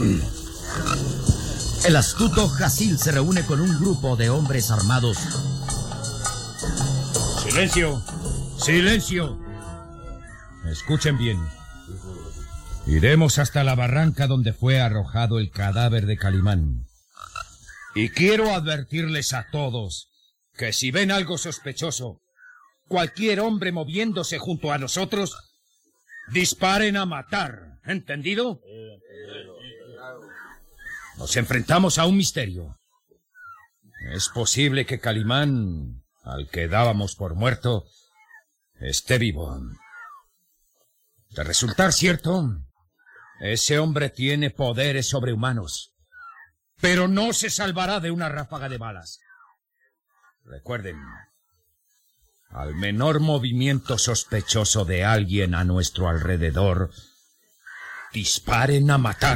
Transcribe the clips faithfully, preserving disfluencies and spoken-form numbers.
El astuto Jacil se reúne con un grupo de hombres armados. ¡Silencio! ¡Silencio! Escuchen bien. Iremos hasta la barranca donde fue arrojado el cadáver de Calimán. Y quiero advertirles a todos que si ven algo sospechoso, cualquier hombre moviéndose junto a nosotros, disparen a matar. ¿Entendido? Nos enfrentamos a un misterio. Es posible que Calimán, al que dábamos por muerto, esté vivo. De resultar cierto, ese hombre tiene poderes sobrehumanos, pero no se salvará de una ráfaga de balas. Recuerden, al menor movimiento sospechoso de alguien a nuestro alrededor, disparen a matar.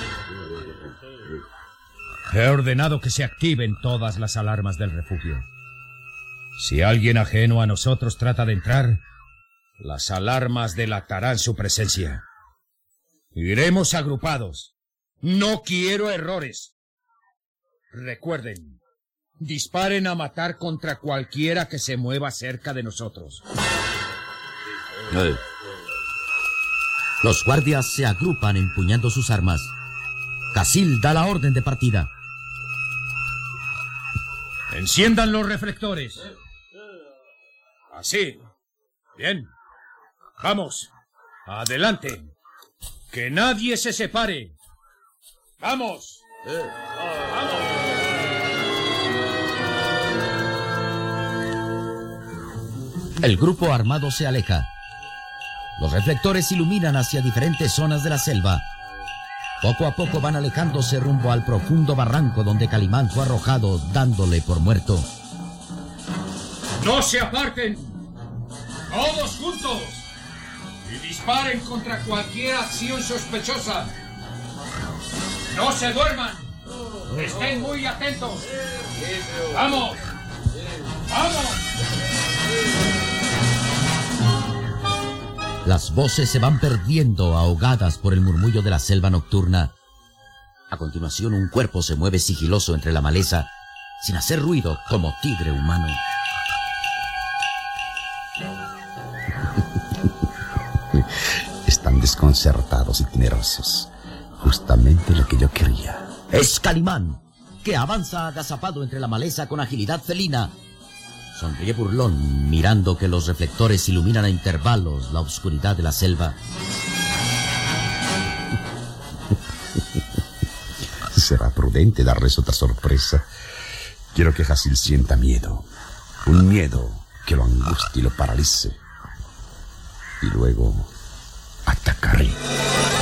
He ordenado que se activen todas las alarmas del refugio. Si alguien ajeno a nosotros trata de entrar, las alarmas delatarán su presencia. Iremos agrupados. No quiero errores. Recuerden, disparen a matar contra cualquiera que se mueva cerca de nosotros. Eh. Los guardias se agrupan empuñando sus armas. Jacil da la orden de partida. Enciendan los reflectores. Así. Bien. Vamos. Adelante. Que nadie se separe. ¡Vamos! Eh. ¡Vamos! El grupo armado se aleja. Los reflectores iluminan hacia diferentes zonas de la selva. Poco a poco van alejándose rumbo al profundo barranco donde Calimán fue arrojado, dándole por muerto. ¡No se aparten! ¡Todos juntos! Y disparen contra cualquier acción sospechosa. ¡No se duerman! ¡Estén muy atentos! ¡Vamos! ¡Vamos! Las voces se van perdiendo, ahogadas por el murmullo de la selva nocturna. A continuación, un cuerpo se mueve sigiloso entre la maleza, sin hacer ruido, como tigre humano. Están desconcertados y temerosos. Justamente lo que yo quería. Es Calimán, que avanza agazapado entre la maleza con agilidad felina. Sonríe burlón, mirando que los reflectores iluminan a intervalos la oscuridad de la selva. Será prudente darles otra sorpresa. Quiero que Jacil sienta miedo. Un miedo que lo angustie y lo paralice. Y luego atacaré.